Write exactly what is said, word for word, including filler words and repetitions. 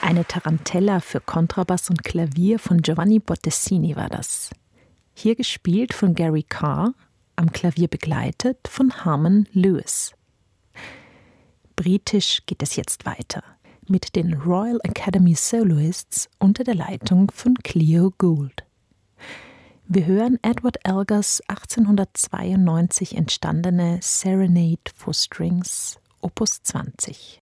Eine Tarantella für Kontrabass und Klavier von Giovanni Bottesini war das. Hier gespielt von Gary Carr, am Klavier begleitet von Harmon Lewis. Britisch geht es jetzt weiter mit den Royal Academy Soloists unter der Leitung von Cleo Gould. Wir hören Edward Elgars achtzehnhundertzweiundneunzig entstandene Serenade for Strings Opus zwanzig.